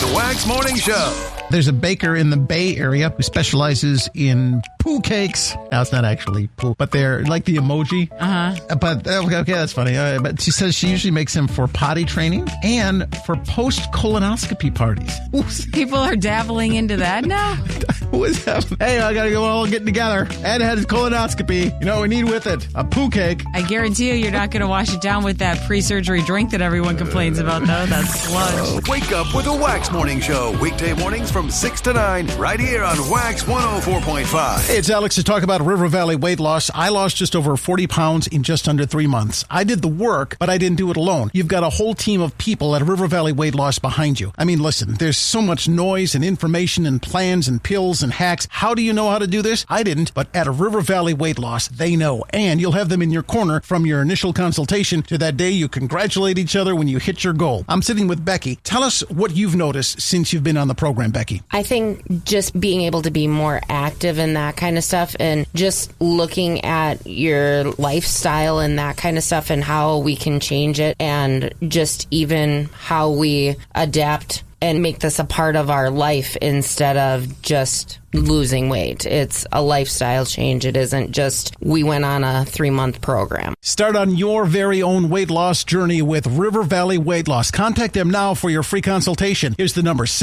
The Wax Morning Show. There's a baker in the Bay Area who specializes in poo cakes. Now, it's not actually poo, but they're like the emoji. But, okay, that's funny. But she says she usually makes them for potty training and for post-colonoscopy parties. People are dabbling into that now? Who is that? Hey, I got to go all get together. Ed had his colonoscopy. You know what we need with it? A poo cake. I guarantee you're not going to wash it down with that pre-surgery drink that everyone complains about, though. That's sludge. Wake up with the Wax Morning Show. Weekday mornings from 6 to 9, right here on Wax 104.5. Hey, it's Alex to talk about River Valley weight loss. I lost just over 40 pounds in just under 3 months. I did the work, but I didn't do it alone. You've got a whole team of people at River Valley Weight Loss behind you. I mean, listen, there's so much noise and information and plans and pills and hacks. How do you know how to do this? I didn't, but at River Valley Weight Loss, they know. And you'll have them in your corner from your initial consultation to that day you congratulate each other when you hit your goal. I'm sitting with Becky. Tell us what you've noticed since you've been on the program, Becky. I think just being able to be more active and that kind of stuff, and just looking at your lifestyle and that kind of stuff and how we can change it, and just even how we adapt and make this a part of our life instead of just losing weight. It's a lifestyle change. It isn't just we went on a 3-month program. Start on your very own weight loss journey with River Valley Weight Loss. Contact them now for your free consultation. Here's the number,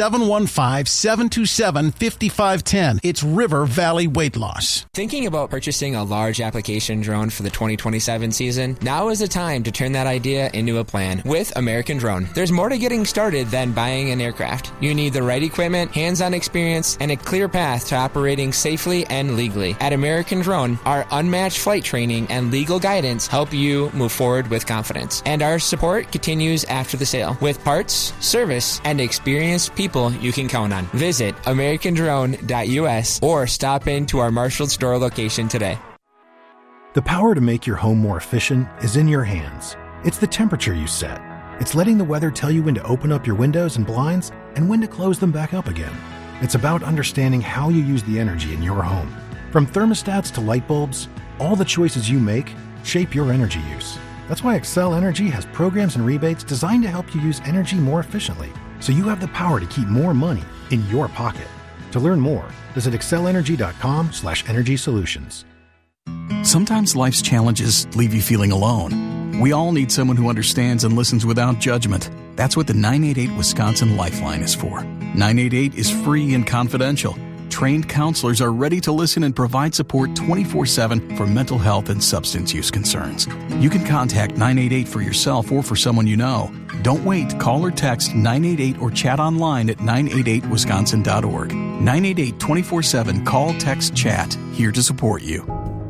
715-727-5510. It's River Valley Weight Loss. Thinking about purchasing a large application drone for the 2027 season? Now is the time to turn that idea into a plan with American Drone. There's more to getting started than buying an aircraft. You need the right equipment, hands-on experience, and a clear path to operating safely and legally. At American Drone, our unmatched flight training and legal guidance help you move forward with confidence. And our support continues after the sale with parts, service, and experienced people you can count on. Visit americandrone.us or stop into our Marshall store location today. The power to make your home more efficient is in your hands. It's the temperature you set. It's letting the weather tell you when to open up your windows and blinds and when to close them back up again. It's about understanding how you use the energy in your home. From thermostats to light bulbs, all the choices you make shape your energy use. That's why Xcel Energy has programs and rebates designed to help you use energy more efficiently, so you have the power to keep more money in your pocket. To learn more, visit accelenergy.com/energy solutions. Sometimes life's challenges leave you feeling alone. We all need someone who understands and listens without judgment. That's what the 988 Wisconsin Lifeline is for. 988 is free and confidential. Trained counselors are ready to listen and provide support 24/7 for mental health and substance use concerns. You can contact 988 for yourself or for someone you know. Don't wait. Call or text 988 or chat online at 988wisconsin.org. 988 24/7. Call, text, chat. Here to support you.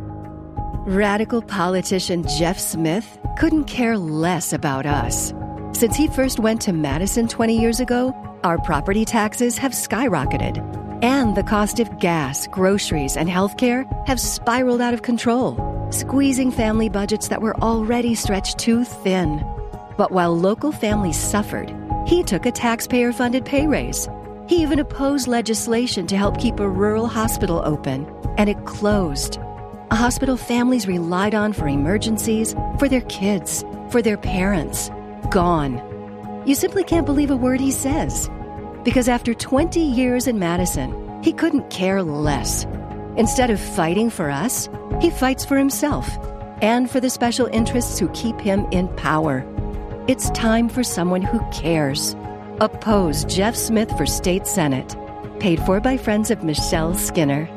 Radical politician Jeff Smith couldn't care less about us. Since he first went to Madison 20 years ago, our property taxes have skyrocketed, and the cost of gas, groceries, and healthcare have spiraled out of control, squeezing family budgets that were already stretched too thin. But while local families suffered, he took a taxpayer-funded pay raise. He even opposed legislation to help keep a rural hospital open, and it closed. A hospital families relied on for emergencies, for their kids, for their parents. Gone. You simply can't believe a word he says. Because after 20 years in Madison, he couldn't care less. Instead of fighting for us, he fights for himself and for the special interests who keep him in power. It's time for someone who cares. Oppose Jeff Smith for State Senate. Paid for by friends of Michelle Skinner.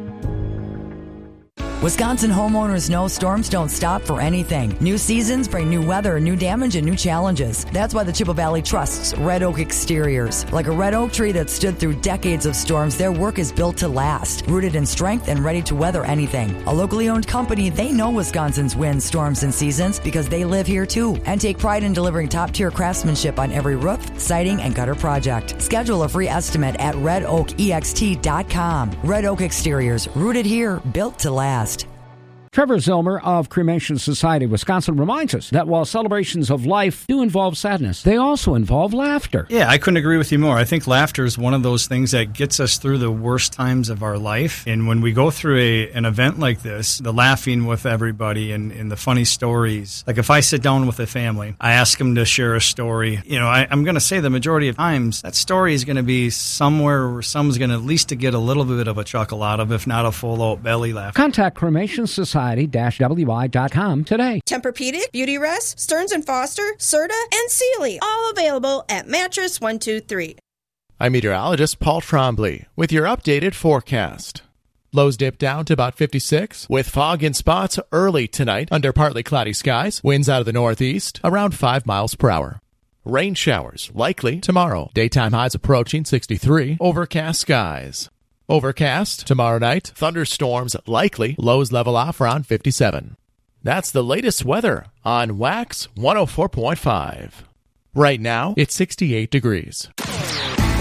Wisconsin homeowners know storms don't stop for anything. New seasons bring new weather, new damage, and new challenges. That's why the Chippewa Valley trusts Red Oak Exteriors. Like a red oak tree that stood through decades of storms, their work is built to last, rooted in strength and ready to weather anything. A locally owned company, they know Wisconsin's winds, storms, and seasons because they live here too and take pride in delivering top-tier craftsmanship on every roof, siding, and gutter project. Schedule a free estimate at redoakext.com. Red Oak Exteriors, rooted here, built to last. Trevor Zilmer of Cremation Society Wisconsin reminds us that while celebrations of life do involve sadness, they also involve laughter. Yeah, I couldn't agree with you more. I think laughter is one of those things that gets us through the worst times of our life. And when we go through an event like this, the laughing with everybody and the funny stories, like if I sit down with a family, I ask them to share a story. You know, I'm going to say the majority of times that story is going to be somewhere where someone's going to at least to get a little bit of a chuckle out of, if not a full-out belly laugh. Contact CremationSociety-WI.com today. Tempur-Pedic, Beautyrest, Stearns & Foster, Serta, and Sealy, all available at Mattress 123. I'm meteorologist Paul Trombley with your updated forecast. Lows dip down to about 56 with fog in spots early tonight under partly cloudy skies. Winds out of the northeast around 5 miles per hour. Rain showers likely tomorrow. Daytime highs approaching 63. Overcast skies. Overcast tomorrow night. Thunderstorms likely. Lows level off around 57. That's the latest weather on Wax 104.5. Right now, it's 68 degrees.